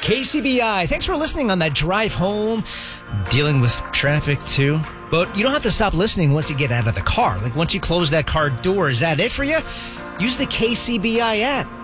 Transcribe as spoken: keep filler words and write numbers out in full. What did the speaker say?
K C B I. Thanks for listening on that drive home. Dealing with traffic, too. But you don't have to stop listening once you get out of the car. Like, once you close that car door, is that it for you? Use the K C B I app.